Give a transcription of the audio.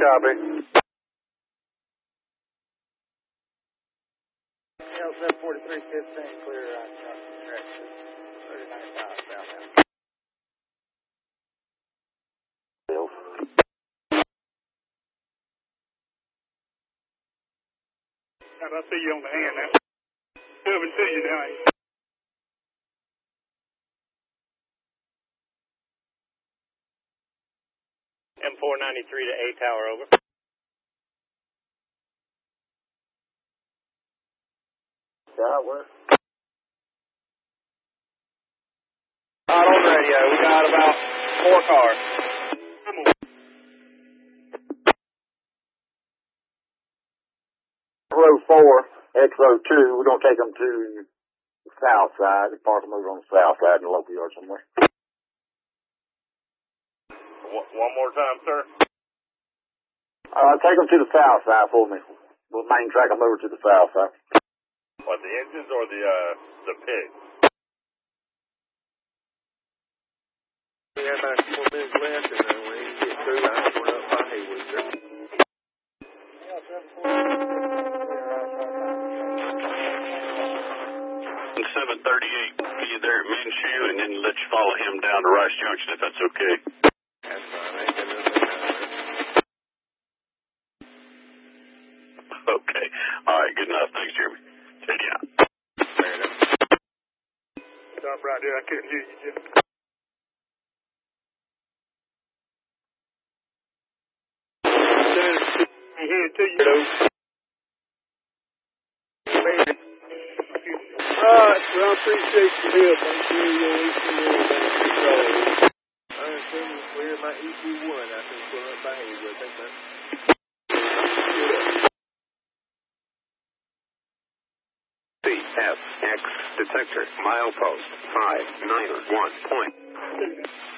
copy. L74315, clear on direction 39 miles southbound. I see you on the hand now. Moving to you now. M493 to A Tower, over. Yeah, we're Out on radio, we got about 4 cars. row 4, X02. We're going to take them to the south side. Park them over on the south side in the local yard somewhere. One more time, sir. Take them to the south side for me. We'll main track them over to the south side. What, the engines or the pig? We have about 4 minutes left, and then when you get through, I'm going up by Haywood, sir. 738, be there at Minshew, and then let you follow him down to Rice Junction, if that's okay. That's fine. I ain't got nothing to Okay. All right, good enough. Thanks, Jeremy. Take you out. Fair enough. Stop right there. I couldn't hear you, Jim. Here to you. Well, I appreciate your help. I'm sure you'll EC1 back control. I understand you clear my EC1. I think we're up by Haywood. Thank you. CFX detector, milepost 591 point.